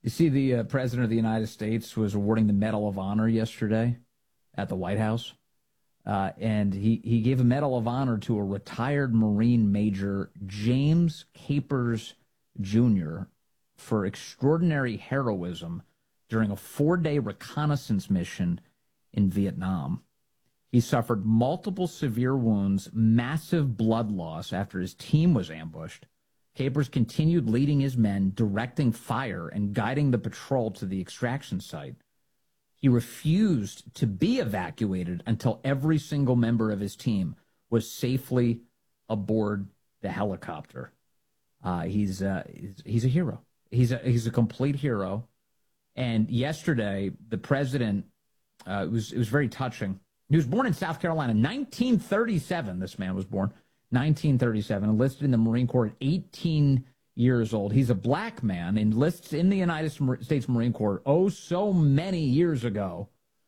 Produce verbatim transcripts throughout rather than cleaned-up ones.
You see, the uh, President of the United States was awarding the Medal of Honor yesterday at the White House. Uh, and he, he gave a Medal of Honor to a retired Marine Major, James Capers Junior, for extraordinary heroism during a four-day reconnaissance mission in Vietnam. He suffered multiple severe wounds, massive blood loss after his team was ambushed. Capers continued leading his men, directing fire, and guiding the patrol to the extraction site. He refused to be evacuated until every single member of his team was safely aboard the helicopter. Uh, he's, uh, he's he's a hero. He's a, he's a complete hero. And yesterday, the president, uh, it was it was very touching. He was born in South Carolina, nineteen thirty-seven. This man was born, nineteen thirty-seven, enlisted in the Marine Corps at eighteen years old. He's a black man, enlists in the United States Marine Corps oh so many years ago.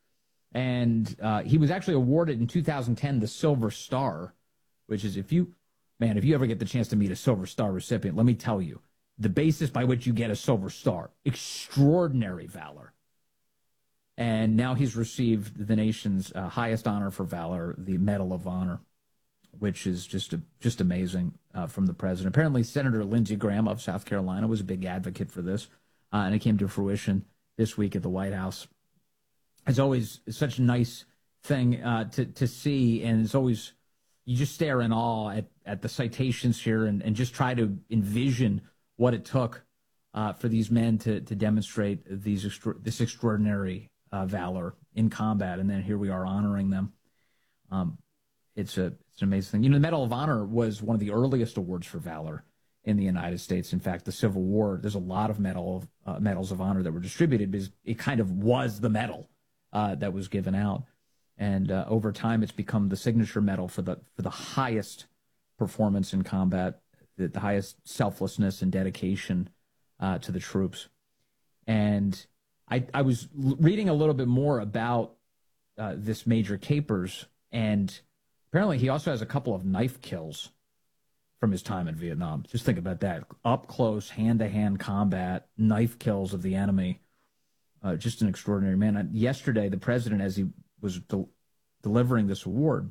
And uh, he was actually awarded in two thousand ten the Silver Star, which is, if you, man, if you ever get the chance to meet a Silver Star recipient, let me tell you, the basis by which you get a Silver Star, extraordinary valor. And now he's received the nation's uh, highest honor for valor, the Medal of Honor, which is just a, just amazing uh, from the president. Apparently, Senator Lindsey Graham of South Carolina was a big advocate for this, uh, and it came to fruition this week at the White House. It's always such a nice thing uh, to to see, and it's always, you just stare in awe at, at the citations here and, and just try to envision what it took uh, for these men to to demonstrate these extra- this extraordinary uh, valor in combat, and then here we are honoring them. Um, it's a it's an amazing thing. You know, the Medal of Honor was one of the earliest awards for valor in the United States. In fact, the Civil War, there's a lot of medal uh, medals of honor that were distributed because it kind of was the medal uh, that was given out, and uh, over time, it's become the signature medal for the for the highest performance in combat, the, the highest selflessness and dedication uh, to the troops. And I, I was reading a little bit more about uh, this Major Capers, and apparently he also has a couple of knife kills from his time in Vietnam. Just think about that. Up close, hand-to-hand combat, knife kills of the enemy. Uh, just an extraordinary man. And yesterday, the president, as he was del- delivering this award,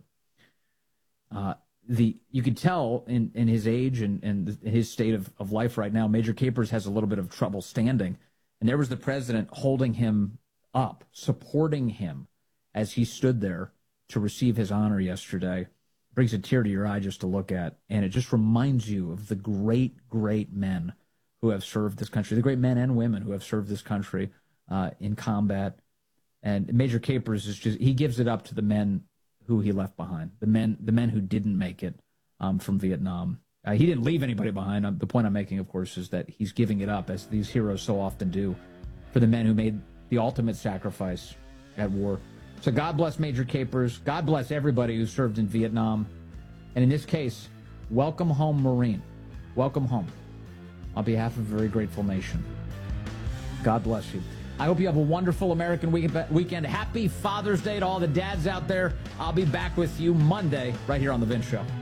uh, the you could tell in, in his age and, and his state of, of life right now, Major Capers has a little bit of trouble standing. And there was the president holding him up, supporting him as he stood there to receive his honor yesterday. It brings a tear to your eye just to look at. And it just reminds you of the great, great men who have served this country, the great men and women who have served this country uh, in combat. And Major Capers is just, he gives it up to the men who he left behind, the men, the men who didn't make it um, from Vietnam. Uh, he didn't leave anybody behind. Um, the point I'm making, of course, is that he's giving it up, as these heroes so often do, for the men who made the ultimate sacrifice at war. So God bless Major Capers. God bless everybody who served in Vietnam. And in this case, welcome home, Marine. Welcome home. On behalf of a very grateful nation. God bless you. I hope you have a wonderful American weekend. Happy Father's Day to all the dads out there. I'll be back with you Monday right here on The Vince Show.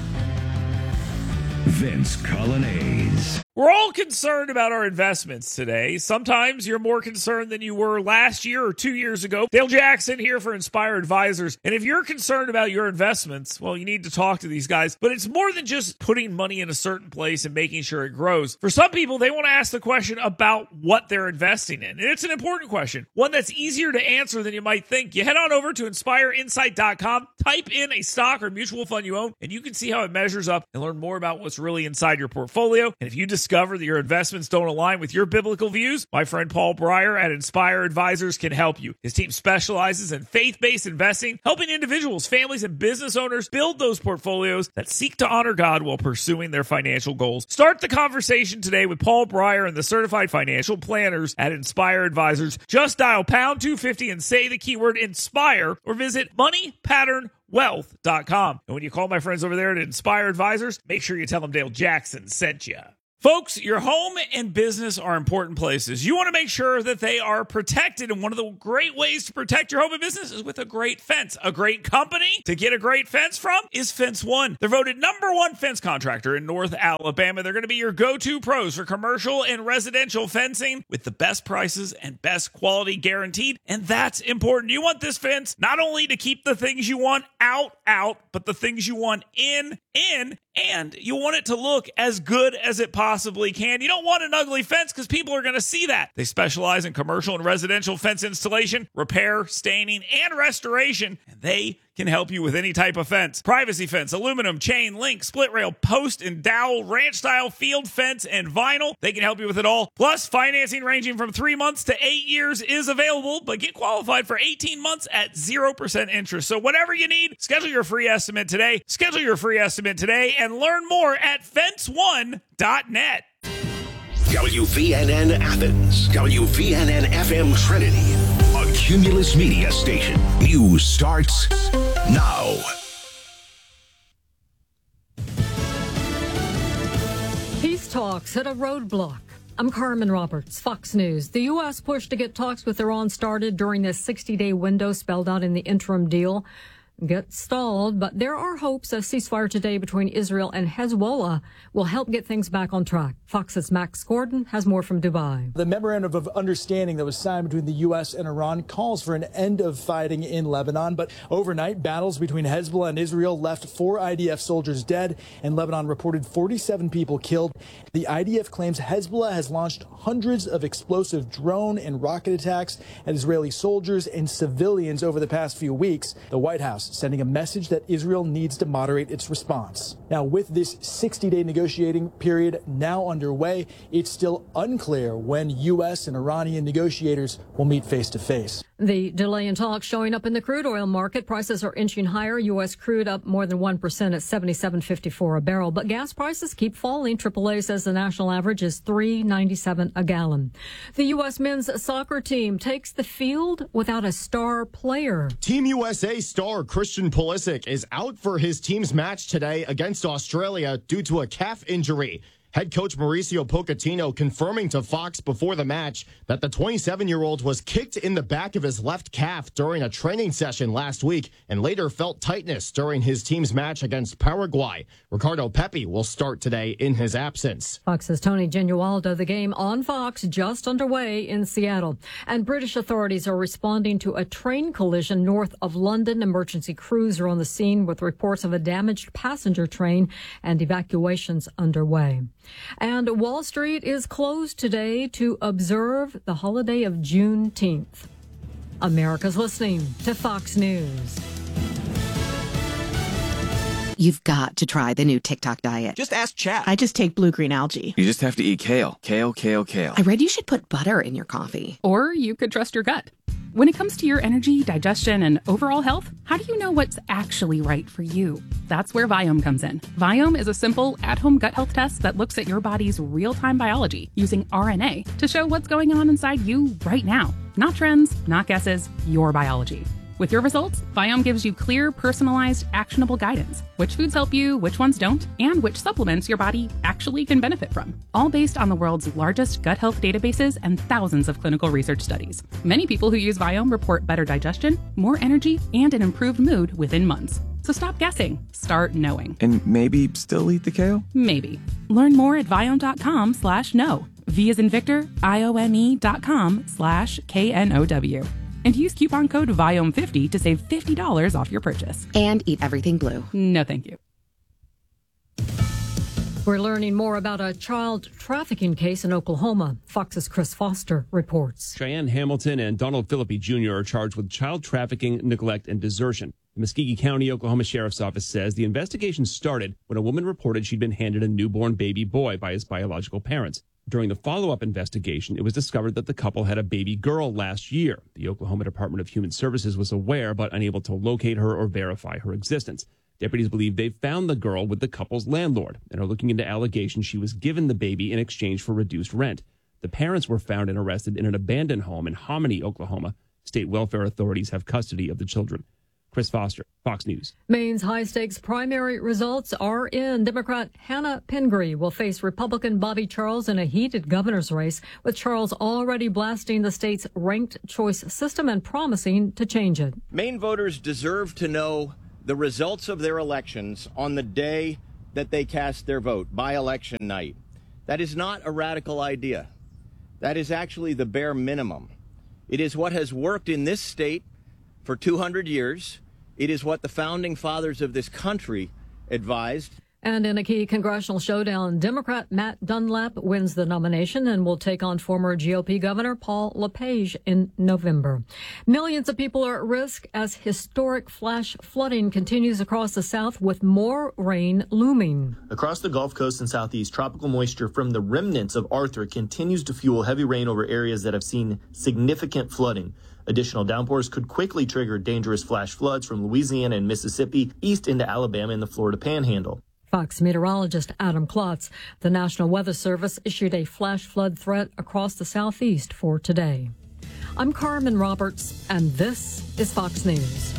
Vince Coglianese. We're all concerned about our investments today. Sometimes you're more concerned than you were last year or two years ago. Dale Jackson here for Inspire Advisors. And if you're concerned about your investments, well, you need to talk to these guys. But it's more than just putting money in a certain place and making sure it grows. For some people, they want to ask the question about what they're investing in. And it's an important question, one that's easier to answer than you might think. You head on over to inspire insight dot com, type in a stock or mutual fund you own, and you can see how it measures up and learn more about what's really inside your portfolio. And if you discover that your investments don't align with your biblical views, my friend Paul Breyer at Inspire Advisors can help you. His team specializes in faith-based investing, helping individuals, families, and business owners build those portfolios that seek to honor God while pursuing their financial goals. Start the conversation today with Paul Breyer and the certified financial planners at Inspire Advisors. Just dial pound two fifty and say the keyword INSPIRE, or visit money pattern wealth dot com. And when you call my friends over there at Inspire Advisors, make sure you tell them Dale Jackson sent you. Folks, your home and business are important places. You want to make sure that they are protected, and one of the great ways to protect your home and business is with a great fence. A great company to get a great fence from is Fence One. They're voted number one fence contractor in North Alabama. They're going to be your go-to pros for commercial and residential fencing with the best prices and best quality guaranteed, and that's important. You want this fence not only to keep the things you want out, out, but the things you want in, in, and you want it to look as good as it possibly can. You don't want an ugly fence because people are going to see that. They specialize in commercial and residential fence installation, repair, staining, and restoration, and they can help you with any type of fence. Privacy fence, aluminum, chain, link, split rail, post and dowel, ranch style, field fence, and vinyl. They can help you with it all. Plus, financing ranging from three months to eight years is available, but get qualified for eighteen months at zero percent interest. So whatever you need, schedule your free estimate today. Schedule your free estimate today and learn more at fence one dot net. W V N N Athens, W V N N F M Trinity, a Cumulus Media station. News starts now. Peace talks hit a roadblock. I'm Carmen Roberts, Fox News. The U S push to get talks with Iran started during this sixty-day window spelled out in the interim deal get stalled, but there are hopes a ceasefire today between Israel and Hezbollah will help get things back on track. Fox's Max Gordon has more from Dubai. The memorandum of understanding that was signed between the U S and Iran calls for an end of fighting in Lebanon, but overnight battles between Hezbollah and Israel left four I D F soldiers dead, and Lebanon reported forty-seven people killed. The I D F claims Hezbollah has launched hundreds of explosive drone and rocket attacks at Israeli soldiers and civilians over the past few weeks. The White House sending a message that Israel needs to moderate its response. Now, with this sixty-day negotiating period now underway, it's still unclear when U S and Iranian negotiators will meet face to face. The delay in talks showing up in the crude oil market. Prices are inching higher. U S crude up more than one percent at seventy-seven fifty-four a barrel. But gas prices keep falling. triple A says the national average is three ninety-seven a gallon. The U S men's soccer team takes the field without a star player. Team U S A star Christian Pulisic is out for his team's match today against Australia due to a calf injury. Head coach Mauricio Pochettino confirming to Fox before the match that the twenty-seven-year-old was kicked in the back of his left calf during a training session last week and later felt tightness during his team's match against Paraguay. Ricardo Pepi will start today in his absence. Fox's Tony Genualdo. The game on Fox just underway in Seattle. And British authorities are responding to a train collision north of London. Emergency crews are on the scene with reports of a damaged passenger train and evacuations underway. And Wall Street is closed today to observe the holiday of Juneteenth. America's listening to Fox News. You've got to try the new TikTok diet. Just ask Chat. I just take blue-green algae. You just have to eat kale. Kale, kale, kale. I read you should put butter in your coffee. Or you could trust your gut. When it comes to your energy, digestion, and overall health, how do you know what's actually right for you? That's where Viome comes in. Viome is a simple, at-home gut health test that looks at your body's real-time biology using R N A to show what's going on inside you right now. Not trends, not guesses, your biology. With your results, Viome gives you clear, personalized, actionable guidance. Which foods help you, which ones don't, and which supplements your body actually can benefit from. All based on the world's largest gut health databases and thousands of clinical research studies. Many people who use Viome report better digestion, more energy, and an improved mood within months. So stop guessing. Start knowing. And maybe still eat the kale? Maybe. Learn more at Viome.com slash know. V as in Victor, I O M E dot com slash K N O W. And use coupon code Viome fifty to save fifty dollars off your purchase. And eat everything blue. No, thank you. We're learning more about a child trafficking case in Oklahoma. Fox's Chris Foster reports. Cheyenne Hamilton and Donald Philippi Junior are charged with child trafficking, neglect, and desertion. The Muskogee County, Oklahoma Sheriff's Office says the investigation started when a woman reported she'd been handed a newborn baby boy by his biological parents. During the follow-up investigation, it was discovered that the couple had a baby girl last year. The Oklahoma Department of Human Services was aware but unable to locate her or verify her existence. Deputies believe they found the girl with the couple's landlord and are looking into allegations she was given the baby in exchange for reduced rent. The parents were found and arrested in an abandoned home in Hominy, Oklahoma. State welfare authorities have custody of the children. Chris Foster, Fox News. Maine's high-stakes primary results are in. Democrat Hannah Pingree will face Republican Bobby Charles in a heated governor's race, with Charles already blasting the state's ranked choice system and promising to change it. Maine voters deserve to know the results of their elections on the day that they cast their vote, by election night. That is not a radical idea. That is actually the bare minimum. It is what has worked in this state for two hundred years. It is what the founding fathers of this country advised. And in a key congressional showdown, Democrat Matt Dunlap wins the nomination and will take on former G O P Governor Paul LePage in November. Millions of people are at risk as historic flash flooding continues across the South, with more rain looming. Across the Gulf Coast and Southeast, tropical moisture from the remnants of Arthur continues to fuel heavy rain over areas that have seen significant flooding. Additional downpours could quickly trigger dangerous flash floods from Louisiana and Mississippi east into Alabama and the Florida Panhandle. Fox meteorologist Adam Klotz. The National Weather Service issued a flash flood threat across the Southeast for today. I'm Carmen Roberts, and this is Fox News.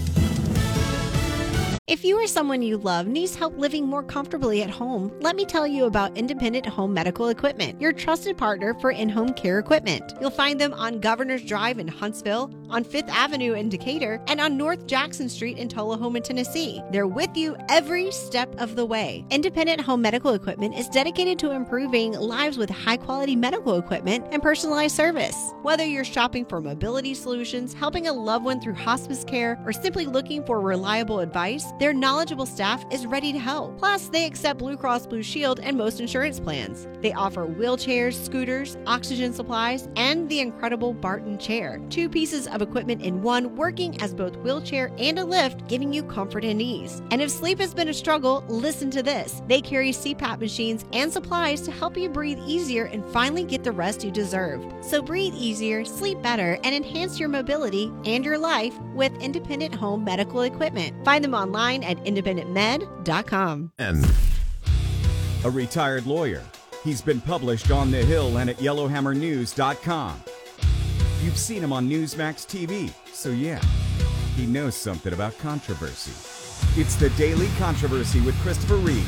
If you or someone you love needs help living more comfortably at home, let me tell you about Independent Home Medical Equipment, your trusted partner for in-home care equipment. You'll find them on Governor's Drive in Huntsville, on Fifth Avenue in Decatur, and on North Jackson Street in Tullahoma, Tennessee. They're with you every step of the way. Independent Home Medical Equipment is dedicated to improving lives with high-quality medical equipment and personalized service. Whether you're shopping for mobility solutions, helping a loved one through hospice care, or simply looking for reliable advice, their knowledgeable staff is ready to help. Plus, they accept Blue Cross Blue Shield and most insurance plans. They offer wheelchairs, scooters, oxygen supplies, and the incredible Barton chair. Two pieces of equipment in one, working as both wheelchair and a lift, giving you comfort and ease. And if sleep has been a struggle, listen to this. They carry C PAP machines and supplies to help you breathe easier and finally get the rest you deserve. So breathe easier, sleep better, and enhance your mobility and your life with Independent Home Medical Equipment. Find them online at independent med dot com. And a retired lawyer. He's been published on The Hill and at yellowhammer news dot com. You've seen him on Newsmax T V, so yeah, he knows something about controversy. It's the Daily Controversy with Christopher Reed.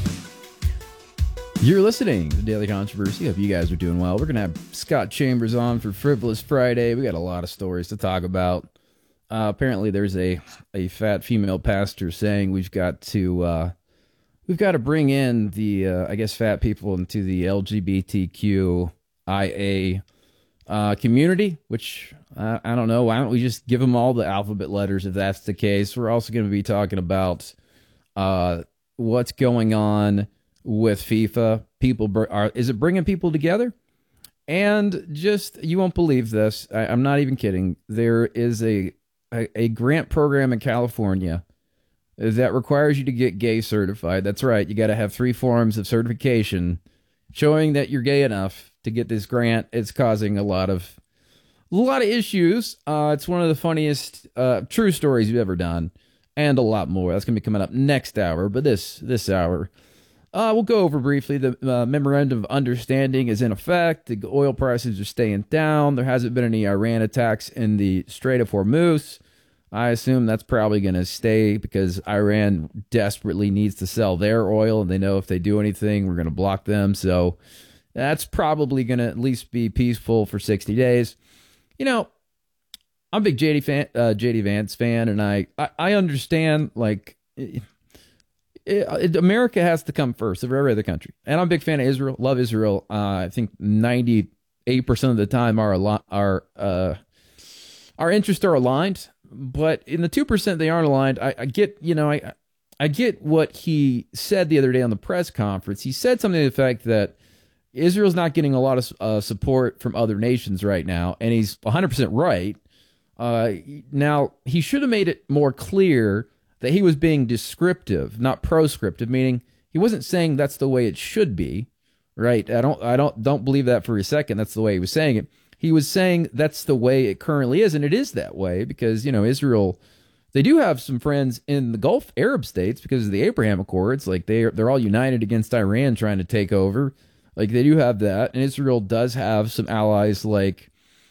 You're listening to Daily Controversy. Hope you guys are doing well. We're going to have Scott Chambers on for Frivolous Friday. We got a lot of stories to talk about. Uh, apparently, there's a, a fat female pastor saying we've got to uh, we've got to bring in the uh, I guess fat people into the L G B T Q I A uh, community. Which uh, I don't know. Why don't we just give them all the alphabet letters if that's the case? We're also going to be talking about uh, what's going on with FIFA. People br- are is it bringing people together? And just you won't believe this. I, I'm not even kidding. There is a A, a grant program in California that requires you to get gay certified. That's right. You got to have three forms of certification showing that you're gay enough to get this grant. It's causing a lot of a lot of issues. Uh, it's one of the funniest uh, true stories we've ever done, and a lot more. That's going to be coming up next hour. But this this hour, uh, we'll go over briefly. The uh, memorandum of understanding is in effect. The oil prices are staying down. There hasn't been any Iran attacks in the Strait of Hormuz. I assume that's probably going to stay because Iran desperately needs to sell their oil, and they know if they do anything, we're going to block them. So that's probably going to at least be peaceful for sixty days. You know, I'm a big J D fan, uh, J D Vance fan, and I, I, I understand, like, it, it, America has to come first of every other country. And I'm a big fan of Israel, love Israel. Uh, I think ninety-eight percent of the time our, our, uh, our interests are aligned. But in the two percent they aren't aligned, I, I get, you know, I I get what he said the other day on the press conference. He said something to the effect that Israel's not getting a lot of uh, support from other nations right now, and he's one hundred percent right. Uh, now, he should have made it more clear that he was being descriptive, not proscriptive, meaning he wasn't saying that's the way it should be, right? I don't I don't don't believe that for a second. That's the way he was saying it. He was saying that's the way it currently is, and it is that way because, you know, Israel, they do have some friends in the Gulf Arab states because of the Abraham Accords. Like, they're, they're all united against Iran trying to take over. Like, they do have that, and Israel does have some allies like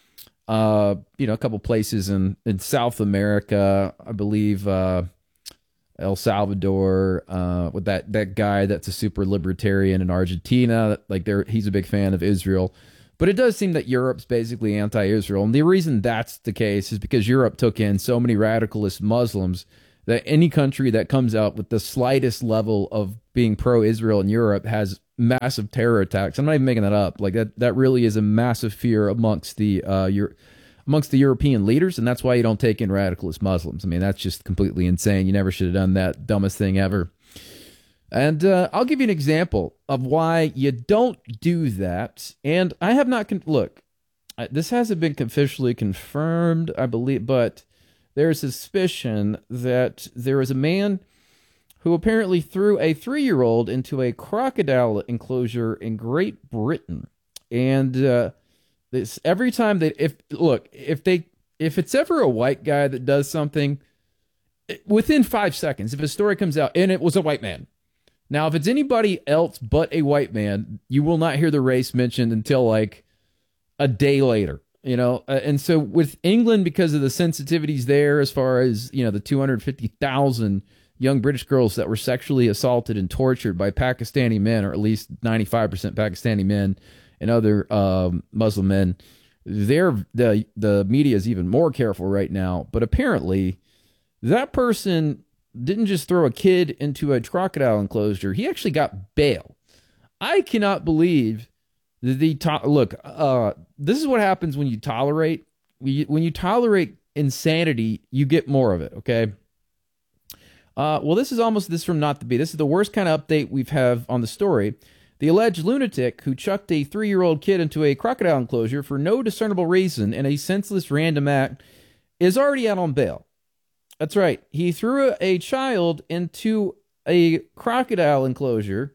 uh, you know, a couple places in, in South America, I believe, uh, El Salvador, uh, with that, that guy that's a super libertarian in Argentina. Like they're, he's a big fan of Israel. But it does seem that Europe's basically anti-Israel. And the reason that's the case is because Europe took in so many radicalist Muslims that any country that comes out with the slightest level of being pro-Israel in Europe has massive terror attacks. I'm not even making that up. Like that, that really is a massive fear amongst the uh, Euro- amongst the European leaders, and that's why you don't take in radicalist Muslims. I mean, that's just completely insane. You never should have done that. Dumbest thing ever. And uh, I'll give you an example of why you don't do that. And I have not con- look. This hasn't been officially confirmed, I believe, but there's suspicion that there is a man who apparently threw a three-year-old into a crocodile enclosure in Great Britain. And uh, this every time they, if look, if they, if it's ever a white guy that does something, within five seconds, if a story comes out and it was a white man. Now, if it's anybody else but a white man, you will not hear the race mentioned until like a day later. You know, uh, and so with England, because of the sensitivities there, as far as, you know, the two hundred fifty thousand young British girls that were sexually assaulted and tortured by Pakistani men, or at least ninety-five percent Pakistani men and other um, Muslim men, they're, the, the media is even more careful right now. But apparently that person didn't just throw a kid into a crocodile enclosure. He actually got bail. I cannot believe the to- look. Uh, this is what happens when you tolerate. When you tolerate insanity, you get more of it. Okay. Uh, well, this is almost this from Not to Be. This is the worst kind of update we've have on the story. The alleged lunatic who chucked a three-year-old kid into a crocodile enclosure for no discernible reason in a senseless random act is already out on bail. That's right. He threw a child into a crocodile enclosure,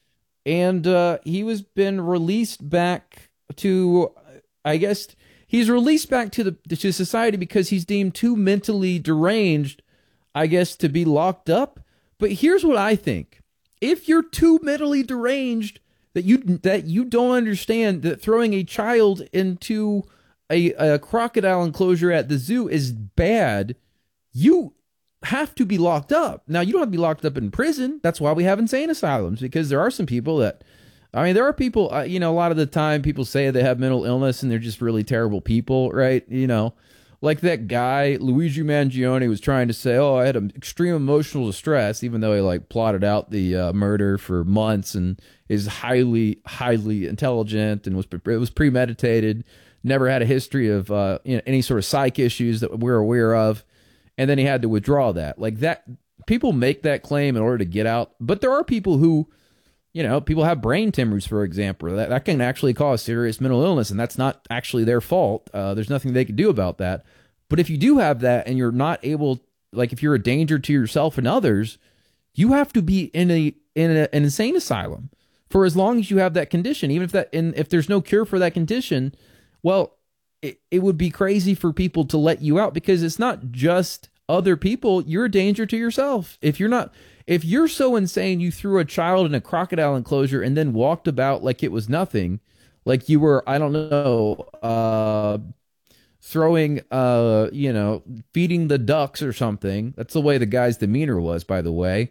and uh, he was been released back to, I guess, he's released back to the to society because he's deemed too mentally deranged, I guess, to be locked up. But here's what I think. If you're too mentally deranged that you that you don't understand that throwing a child into a, a crocodile enclosure at the zoo is bad, you have to be locked up. Now, you don't have to be locked up in prison. That's why we have insane asylums, because there are some people that, I mean, there are people, uh, you know, a lot of the time people say they have mental illness and they're just really terrible people, right? You know, like that guy, Luigi Mangione, was trying to say, oh, I had an extreme emotional distress, even though he like plotted out the uh, murder for months and is highly, highly intelligent and was it was premeditated, never had a history of uh, you know, any sort of psych issues that we're aware of. And then he had to withdraw that. Like that, people make that claim in order to get out. But there are people who, you know, people have brain tumors, for example. That, that can actually cause serious mental illness, and that's not actually their fault. Uh, there's nothing they can do about that. But if you do have that and you're not able, like if you're a danger to yourself and others, you have to be in a in a, an insane asylum for as long as you have that condition. Even if that, and if there's no cure for that condition, well, it, it would be crazy for people to let you out, because it's not just other people. You're a danger to yourself. If you're not, if you're so insane, you threw a child in a crocodile enclosure and then walked about like it was nothing, like you were, I don't know, uh, throwing, uh, you know, feeding the ducks or something. That's the way the guy's demeanor was, by the way.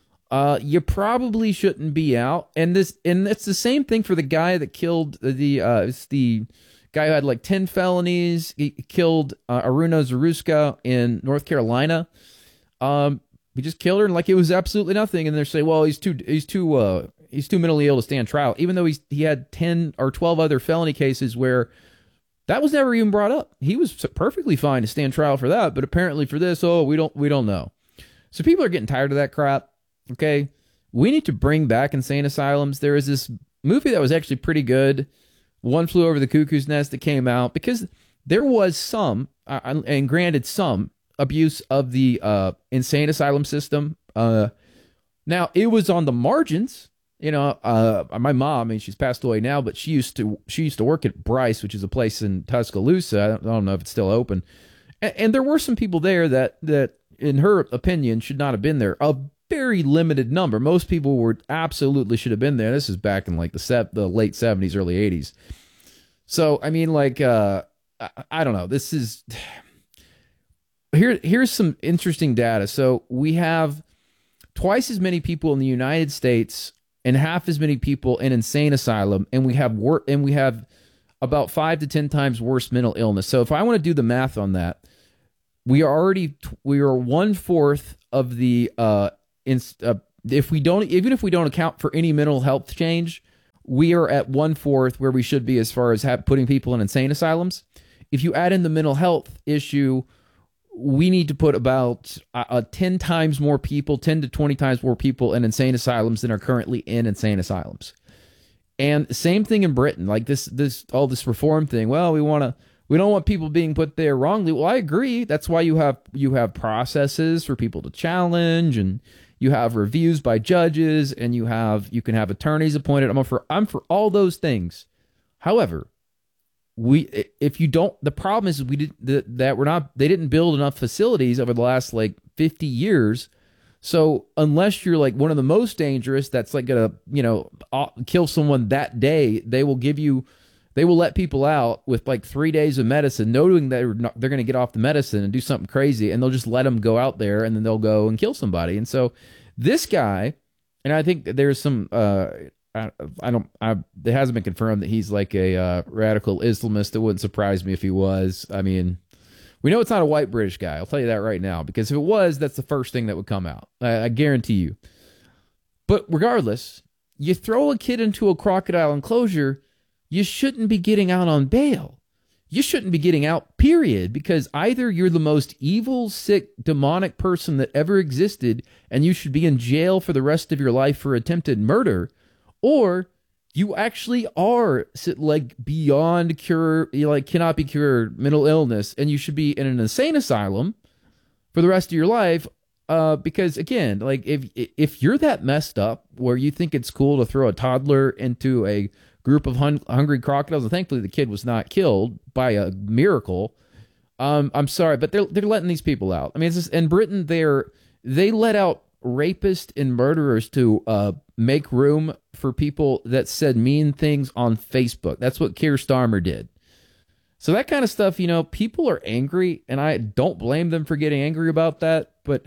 Uh, you probably shouldn't be out. And this, and it's the same thing for the guy that killed the, uh, it's the guy who had like ten felonies. He killed uh, Aruna Zaruska in North Carolina. Um, he just killed her and like it was absolutely nothing. And they're saying, well, he's too, he's too, uh, he's too mentally ill to stand trial, even though he's he had ten or twelve other felony cases where that was never even brought up. He was perfectly fine to stand trial for that, but apparently for this, oh, we don't, we don't know. So people are getting tired of that crap. Okay, we need to bring back insane asylums. There is this movie that was actually pretty good, One Flew Over the Cuckoo's Nest, that came out because there was some, uh, and granted some, abuse of the uh, insane asylum system. Uh, now, it was on the margins. You know, uh, my mom, I mean, she's passed away now, but she used to she used to work at Bryce, which is a place in Tuscaloosa. I don't, I don't know if it's still open. And, and there were some people there that, that, in her opinion, should not have been there. A very limited number. Most people were absolutely should have been there. This is back in like the set, the late seventies, early eighties. So, I mean, like, uh, I, I don't know. This is here. Here's some interesting data. So we have twice as many people in the United States and half as many people in insane asylum, and we have wor- and we have about five to ten times worse mental illness. So if I want to do the math on that, we are already we are one fourth of the uh, in, uh if we don't even if we don't account for any mental health change, we are at one fourth where we should be as far as have, putting people in insane asylums. If you add in the mental health issue, we need to put about uh, uh, ten times more people, ten to twenty times more people in insane asylums than are currently in insane asylums. And same thing in Britain, like this, this, all this reform thing. Well, we want to, we don't want people being put there wrongly. Well, I agree. That's why you have, you have processes for people to challenge, and you have reviews by judges, and you have, you can have attorneys appointed. I'm for, I'm for all those things. However, we, if you don't, the problem is we did the, that we're not, they didn't build enough facilities over the last like fifty years. So unless you're like one of the most dangerous, that's like gonna, you know, kill someone that day, they will give you, they will let people out with like three days of medicine, knowing that they're, not, they're going to get off the medicine and do something crazy, and they'll just let them go out there, and then they'll go and kill somebody. And so this guy, and I think there's some, uh, I, I don't, I, it hasn't been confirmed that he's like a uh, radical Islamist. It wouldn't surprise me if he was. I mean, we know it's not a white British guy. I'll tell you that right now, because if it was, that's the first thing that would come out. I, I guarantee you. But regardless, you throw a kid into a crocodile enclosure, you shouldn't be getting out on bail. You shouldn't be getting out, period, because either you're the most evil, sick, demonic person that ever existed, and you should be in jail for the rest of your life for attempted murder, or you actually are like beyond cure, you like cannot be cured mental illness, and you should be in an insane asylum for the rest of your life. Uh, because again, like if if you're that messed up where you think it's cool to throw a toddler into a group of hun- hungry crocodiles, and thankfully the kid was not killed by a miracle. Um, I'm sorry, but they're they're letting these people out. I mean, it's just, in Britain, they're they let out rapists and murderers to uh, make room for people that said mean things on Facebook. That's what Keir Starmer did. So that kind of stuff, you know, people are angry, and I don't blame them for getting angry about that. But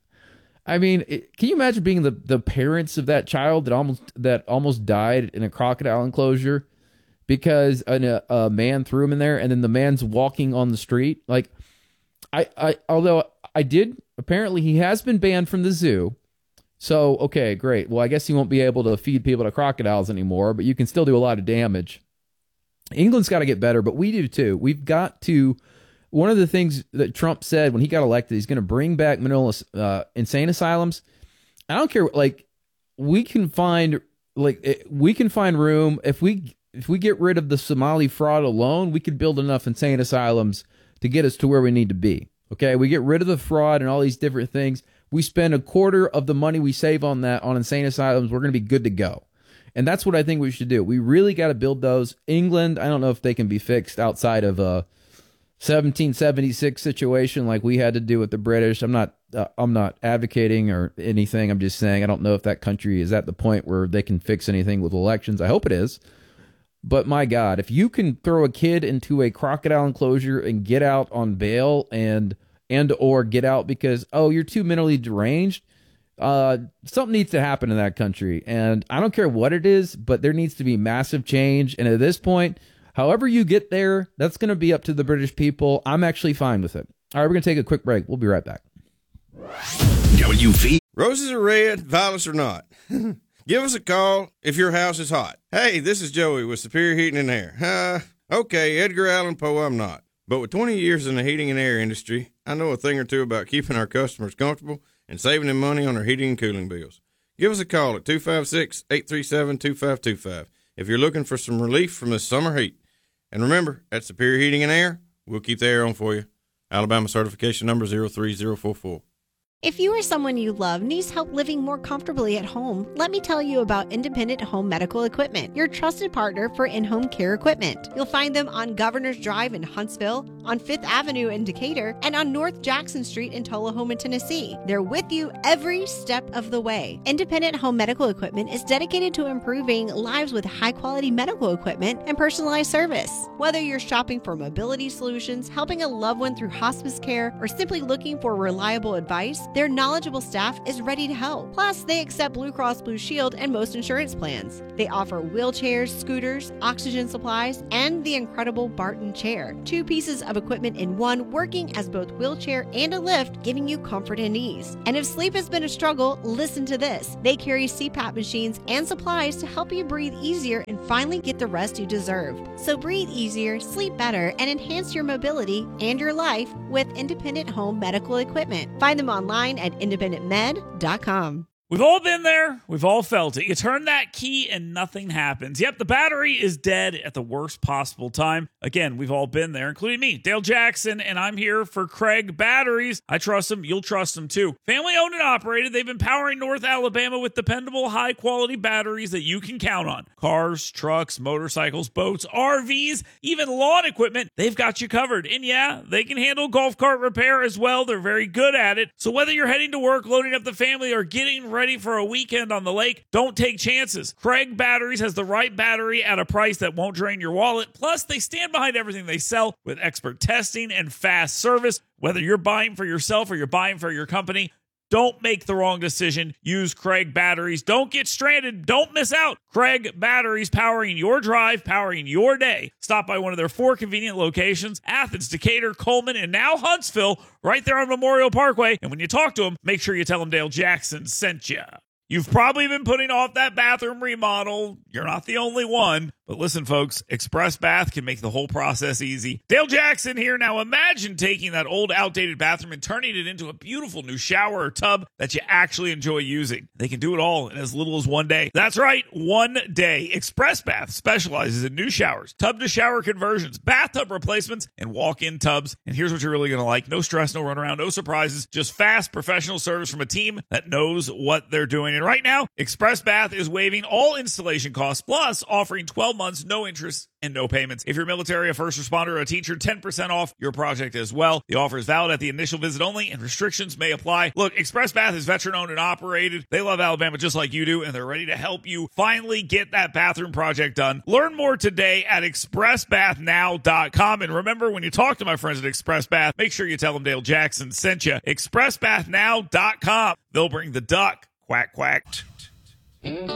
I mean, it, can you imagine being the, the parents of that child that almost that almost died in a crocodile enclosure because an, a, a man threw him in there, and then the man's walking on the street? Like, I, I although I did, apparently he has been banned from the zoo. So, okay, great. Well, I guess he won't be able to feed people to crocodiles anymore, but you can still do a lot of damage. England's got to get better, but we do too. We've got to, one of the things that Trump said when he got elected, he's going to bring back mental uh, insane asylums. I don't care, like, we can find, like, we can find room, if we, if we get rid of the Somali fraud alone, we could build enough insane asylums to get us to where we need to be. Okay, we get rid of the fraud and all these different things. We spend a quarter of the money we save on that on insane asylums, we're going to be good to go. And that's what I think we should do. We really got to build those. England, I don't know if they can be fixed outside of a seventeen seventy-six situation like we had to do with the British. I'm not uh, I'm not advocating or anything. I'm just saying I don't know if that country is at the point where they can fix anything with elections. I hope it is. But my God, if you can throw a kid into a crocodile enclosure and get out on bail and and or get out because, oh, you're too mentally deranged, uh, something needs to happen in that country. And I don't care what it is, but there needs to be massive change. And at this point, however you get there, that's going to be up to the British people. I'm actually fine with it. All right, we're going to take a quick break. We'll be right back. W V. Roses are red, violets are not. Give us a call if your house is hot. Hey, this is Joey with Superior Heating and Air. Uh, okay, Edgar Allan Poe, I'm not. But with twenty years in the heating and air industry, I know a thing or two about keeping our customers comfortable and saving them money on their heating and cooling bills. Give us a call at two five six, eight three seven, two five two five if you're looking for some relief from this summer heat. And remember, at Superior Heating and Air, we'll keep the air on for you. Alabama certification number zero three zero four four. If you or someone you love needs help living more comfortably at home, let me tell you about Independent Home Medical Equipment, your trusted partner for in-home care equipment. You'll find them on Governor's Drive in Huntsville, on Fifth Avenue in Decatur, and on North Jackson Street in Tullahoma, Tennessee. They're with you every step of the way. Independent Home Medical Equipment is dedicated to improving lives with high-quality medical equipment and personalized service. Whether you're shopping for mobility solutions, helping a loved one through hospice care, or simply looking for reliable advice, their knowledgeable staff is ready to help. Plus, they accept Blue Cross Blue Shield and most insurance plans. They offer wheelchairs, scooters, oxygen supplies, and the incredible Barton chair. Two pieces of equipment in one, working as both wheelchair and a lift, giving you comfort and ease. And if sleep has been a struggle, listen to this. They carry C PAP machines and supplies to help you breathe easier and finally get the rest you deserve. So breathe easier, sleep better, and enhance your mobility and your life with Independent Home Medical Equipment. Find them online at independent med dot com. We've all been there. We've all felt it. You turn that key and nothing happens. Yep, the battery is dead at the worst possible time. Again, we've all been there, including me, Dale Jackson, and I'm here for Craig Batteries. I trust them. You'll trust them too. Family owned and operated. They've been powering North Alabama with dependable, high-quality batteries that you can count on. Cars, trucks, motorcycles, boats, R Vs, even lawn equipment. They've got you covered. And yeah, they can handle golf cart repair as well. They're very good at it. So whether you're heading to work, loading up the family, or getting ready for a weekend on the lake, don't take chances. Craig Batteries has the right battery at a price that won't drain your wallet. Plus, they stand behind everything they sell with expert testing and fast service. Whether you're buying for yourself or you're buying for your company, don't make the wrong decision. Use Craig Batteries. Don't get stranded. Don't miss out. Craig Batteries, powering your drive, powering your day. Stop by one of their four convenient locations: Athens, Decatur, Coleman, and now Huntsville, right there on Memorial Parkway. And when you talk to them, make sure you tell them Dale Jackson sent you. You've probably been putting off that bathroom remodel. You're not the only one. But listen, folks, Express Bath can make the whole process easy. Dale Jackson here. Now imagine taking that old, outdated bathroom and turning it into a beautiful new shower or tub that you actually enjoy using. They can do it all in as little as one day. That's right, one day. Express Bath specializes in new showers, tub-to-shower conversions, bathtub replacements, and walk-in tubs. And here's what you're really going to like. No stress, no runaround, no surprises. Just fast, professional service from a team that knows what they're doing. And right now, Express Bath is waiving all installation costs, plus offering twelve months, no interest, and no payments. If you're military, a first responder, or a teacher, ten percent off your project as well. The offer is valid at the initial visit only, and restrictions may apply. Look, Express Bath is veteran-owned and operated. They love Alabama just like you do, and they're ready to help you finally get that bathroom project done. Learn more today at express bath now dot com. And remember, when you talk to my friends at Express Bath, make sure you tell them Dale Jackson sent you. express bath now dot com. They'll bring the duck. Quack, quack.